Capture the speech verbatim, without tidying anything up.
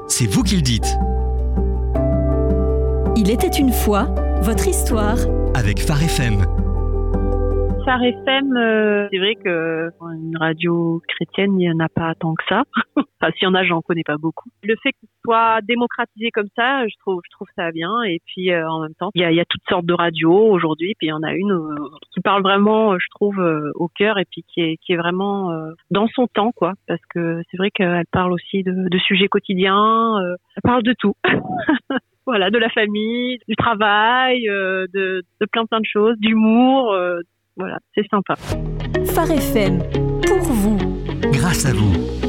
c'est vous qui le dites. Il était une fois, votre histoire. Avec Phare F M. Phare F M, euh, c'est vrai que pour une radio chrétienne, il n'y en a pas tant que ça. Enfin, s'il y en a, j'en connais pas beaucoup. Le fait que ce soit démocratisé comme ça, je trouve, je trouve ça bien. Et puis, euh, en même temps, il y a, il y a toutes sortes de radios aujourd'hui. Puis il y en a une euh, qui parle vraiment, je trouve, euh, au cœur et puis qui est, qui est vraiment euh, dans son temps, quoi. Parce que c'est vrai qu'elle parle aussi de, de sujets quotidiens. Euh, elle parle de tout. Voilà, de la famille, du travail, euh, de, de plein plein de choses, d'humour. Euh, voilà, c'est sympa. Phare F M, pour vous. Grâce à vous.